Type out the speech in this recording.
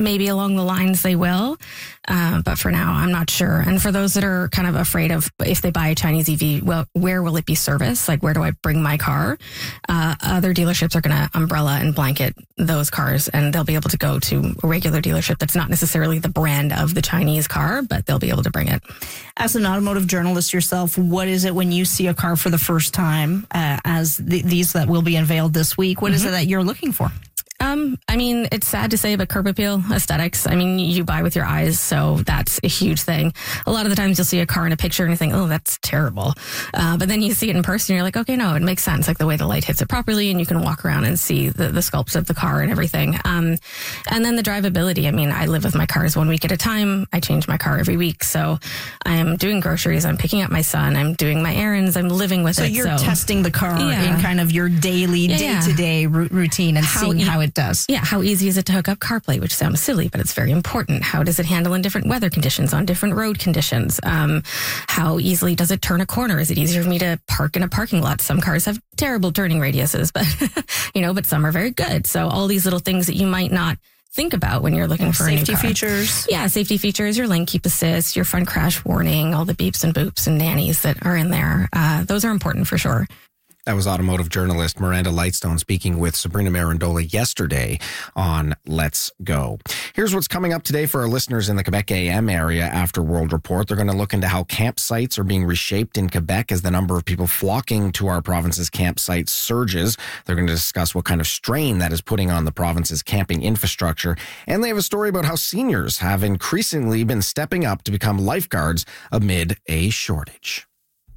maybe along the lines they will. But for now, I'm not sure. And for those that are kind of afraid of if they buy a Chinese EV, well, where will it be serviced? Like, where do I bring my car? Other dealerships are going to umbrella and blanket those cars, and they'll be able to go to a regular dealership that's not necessarily the brand of the Chinese car, but they'll be able to bring it. As an automotive journalist yourself, what is it when you see a car for the first time, as these that will be unveiled this week? What is it that you're looking for? I mean, it's sad to say, but curb appeal, aesthetics. I mean, you buy with your eyes, so that's a huge thing. A lot of the times you'll see a car in a picture and you think, oh, that's terrible. But then you see it in person and you're like, okay, no, it makes sense. Like the way the light hits it properly, and you can walk around and see the sculpts of the car and everything. And then the drivability. I mean, I live with my cars 1 week at a time. I change my car every week. So I am doing groceries. I'm picking up my son. I'm doing my errands. I'm living with it. So you're testing the car in kind of your daily, day-to-day routine and seeing how it does. Yeah, how easy is it to hook up CarPlay, which sounds silly, but it's very important. How does it handle in different weather conditions, on different road conditions? How easily does it turn a corner? Is it easier for me to park in a parking lot? Some cars have terrible turning radiuses, but but some are very good. So all these little things that you might not think about when you're looking for a new car. Safety features. Yeah, safety features, your lane keep assist, your front crash warning, all the beeps and boops and nannies that are in there. Those are important for sure. That was automotive journalist Miranda Lightstone speaking with Sabrina Marandola yesterday on Let's Go. Here's what's coming up today for our listeners in the Quebec AM area after World Report. They're going to look into how campsites are being reshaped in Quebec as the number of people flocking to our province's campsites surges. They're going to discuss what kind of strain that is putting on the province's camping infrastructure. And they have a story about how seniors have increasingly been stepping up to become lifeguards amid a shortage.